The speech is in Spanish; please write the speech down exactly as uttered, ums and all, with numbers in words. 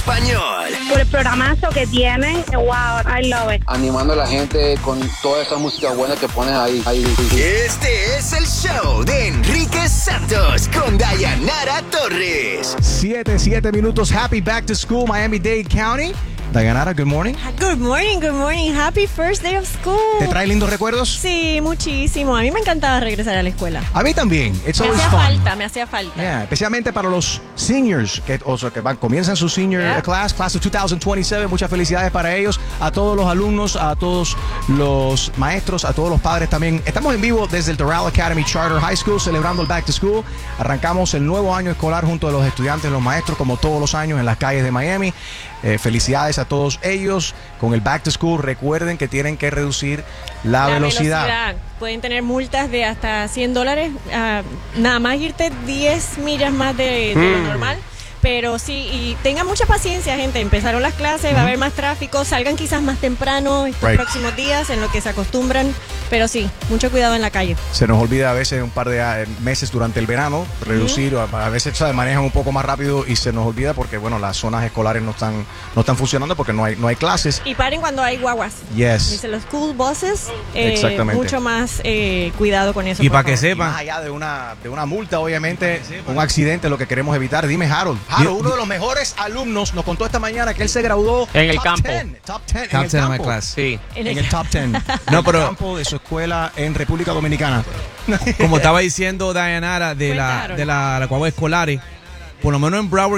español. Por el programazo que tienen, wow, I love it. Animando a la gente con toda esa música buena que pones ahí. ahí. Este es el show de Enrique Santos con Dayanara Torres. Siete, siete minutos. Happy back to school, Miami-Dade County. Dayanara, good morning. Good morning, good morning. Happy first day of school. ¿Te trae lindos recuerdos? Sí, muchísimo. A mí me encantaba regresar a la escuela. A mí también. It's me always hacía fun. falta, me hacía falta. Yeah, especialmente para los seniors que, o sea, que van, comienzan su senior Yeah. class, class of twenty twenty-seven. Muchas felicidades para ellos, a todos los alumnos, a todos los maestros, a todos los padres también. Estamos en vivo desde el Doral Academy Charter High School celebrando el Back to School. Arrancamos el nuevo año escolar junto a los estudiantes y los maestros como todos los años en las calles de Miami. Eh, felicidades a todos ellos con el Back to School. Recuerden que tienen que reducir la, La velocidad. velocidad. Pueden tener multas de hasta cien dólares. Uh, nada más irte diez millas más de, de Mm. lo normal. Pero sí, y tengan mucha paciencia, gente. Empezaron las clases, va a haber más tráfico. Salgan quizás más temprano estos Right. próximos días en lo que se acostumbran. Pero sí, mucho cuidado en la calle. Se nos olvida a veces un par de eh, meses durante el verano reducir, a, a veces ¿sabes? Manejan un poco más rápido y se nos olvida porque bueno, las zonas escolares no están no están funcionando porque no hay no hay clases. Y paren cuando hay guaguas. Yes. Dice los school buses. eh, Exactamente. Mucho más eh, cuidado con eso. Y por para que favor. Y más sepan, allá de una de una multa, obviamente, un accidente lo que queremos evitar. Dime, Harold. Harold, uno de los mejores alumnos, nos contó esta mañana que él se graduó En el top campo. diez, top diez en Top el ten of my campo. class. Sí. En En el- el top diez. No, En pero- el campo de su escuela en República Dominicana. como estaba diciendo Dayanara de la, Cuenta, de la, la guagua escolares, por lo menos en Broward